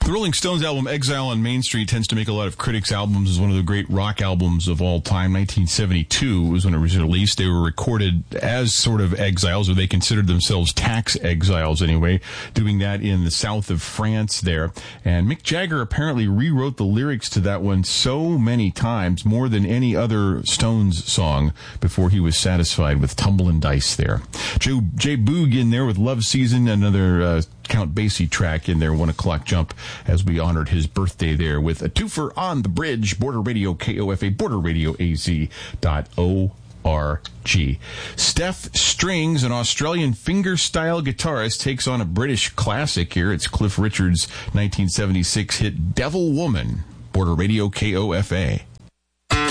The Rolling Stones album Exile on Main Street tends to make a lot of critics' albums as one of the great rock albums of all time. 1972 was when it was released. They were recorded as sort of exiles, or they considered themselves tax exiles anyway, doing that in the south of France there. And Mick Jagger apparently rewrote the lyrics to that one so many times, more than any other Stones song, before he was satisfied with Tumblin' Dice there. Jay Boog in there with Love Season, another Count Basie track in their 1 o'clock jump as we honored his birthday there with a twofer on the bridge. Border Radio KOFA, borderradioaz.org. Steph Strings, an Australian fingerstyle guitarist, takes on a British classic here. It's Cliff Richard's 1976 hit Devil Woman. Border Radio KOFA.